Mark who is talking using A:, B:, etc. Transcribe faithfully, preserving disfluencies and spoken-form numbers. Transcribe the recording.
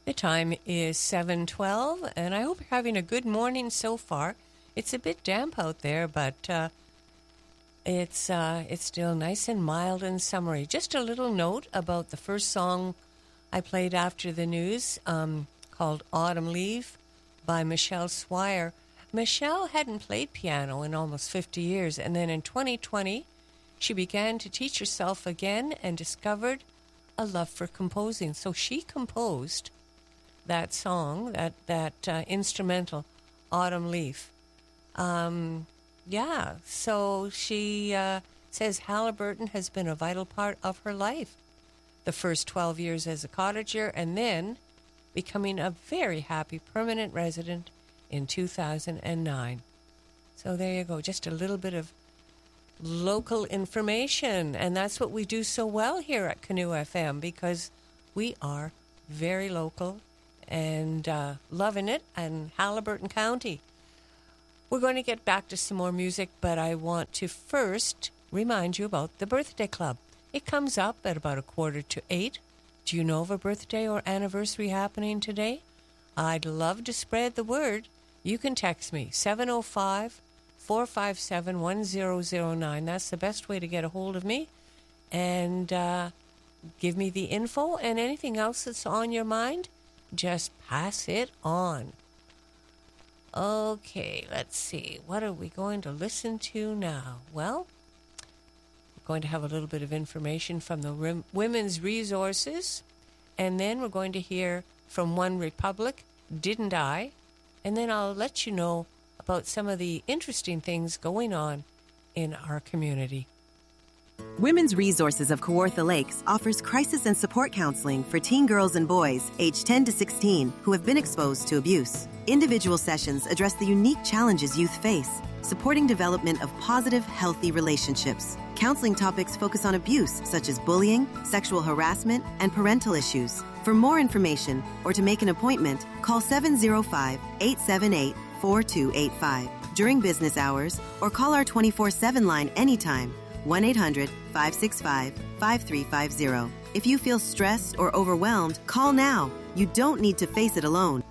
A: The time is seven twelve, and I hope you're having a good morning so far. It's a bit damp out there, but uh, it's uh, it's still nice and mild and summery. Just a little note about the first song I played after the news, um, called Autumn Leaf by Michelle Swire. Michelle hadn't played piano in almost fifty years, and then in twenty twenty, she began to teach herself again and discovered a love for composing. So she composed that song, that that uh, instrumental, Autumn Leaf. Um, yeah, so she uh, says Haliburton has been a vital part of her life. The first twelve years as a cottager, and then becoming a very happy permanent resident in two thousand nine. So there you go, just a little bit of local information, and that's what we do so well here at Canoe F M, because we are very local and uh, loving it in Haliburton County. We're going to get back to some more music, but I want to first remind you about the Birthday Club. It comes up at about a quarter to eight. Do you know of a birthday or anniversary happening today? I'd love to spread the word. You can text me, seven oh five, four five seven, one oh oh nine. That's the best way to get a hold of me. And uh, give me the info, and anything else that's on your mind, just pass it on. Okay, let's see. What are we going to listen to now? Well, we're going to have a little bit of information from the Rim- Women's Resources, and then we're going to hear from One Republic, Didn't I? And then I'll let you know about some of the interesting things going on in our community.
B: Women's Resources of Kawartha Lakes offers crisis and support counseling for teen girls and boys aged ten to sixteen who have been exposed to abuse. Individual sessions address the unique challenges youth face, supporting development of positive, healthy relationships. Counseling topics focus on abuse such as bullying, sexual harassment, and parental issues. For more information or to make an appointment, call seven oh five, eight seven eight, four two eight five during business hours, or call our twenty-four seven line anytime, one eight hundred, five six five, five three five zero. If you feel stressed or overwhelmed, call now. You don't need to face it alone.